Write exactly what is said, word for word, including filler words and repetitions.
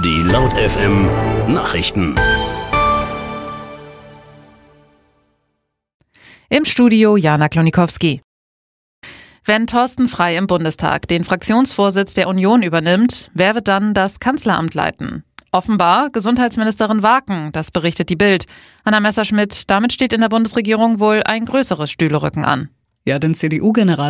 Die Laut F M Nachrichten. Im Studio Jana Klonikowski. Wenn Thorsten Frey im Bundestag den Fraktionsvorsitz der Union übernimmt, wer wird dann das Kanzleramt leiten? Offenbar Gesundheitsministerin Waken, das berichtet die Bild. Anna Messerschmidt, damit steht in der Bundesregierung wohl ein größeres Stühlerücken an. Ja, denn C D U-General